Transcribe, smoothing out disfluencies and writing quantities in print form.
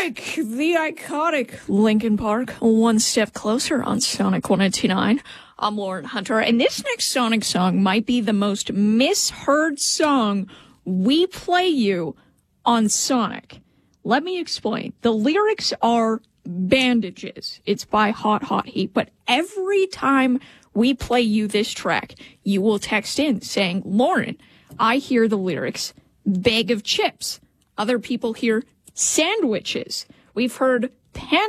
the iconic Linkin Park, one step closer on Sonic 102.9. I'm Lauren Hunter, and this next Sonic song might be the most misheard song we play you on Sonic. Let me explain. The lyrics are bandages. It's by Hot Hot Heat, but every time we play you this track, you will text in saying, Lauren, I hear the lyrics, bag of chips. Other people hear sandwiches. We've heard